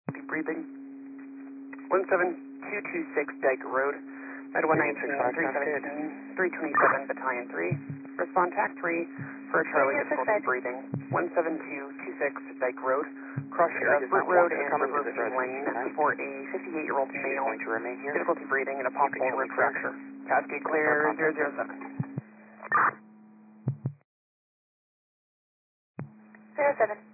Deep breathing. 17226 Dyke Road. Med 119, 317, 327, Battalion 3. Respond TAC 3 for Charlie difficulty breathing. 17226 Dyke Road. Cross Burt Road and River View Lane for a 58-year-old male. Difficulty breathing and a possible rib fracture. Cascade clear 007. 07.